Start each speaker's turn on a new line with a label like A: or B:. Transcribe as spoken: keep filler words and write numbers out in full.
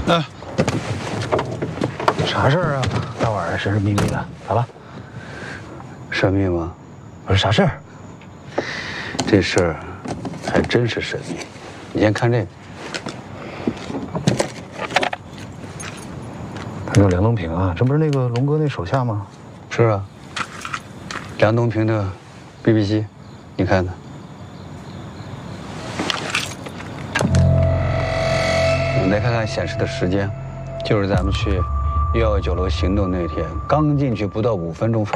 A: 哎，
B: 啥事儿啊？大晚上神神秘秘的，咋了？
C: 神秘吗？
B: 我说啥事儿？
C: 这事儿还真是神秘。你先看这个，
B: 他叫梁东平啊，这不是那个龙哥那手下吗？
C: 是啊，梁东平的 B B 机，你看呢？你再看看显示的时间，就是咱们去幺幺九楼行动那天，刚进去不到五分钟发。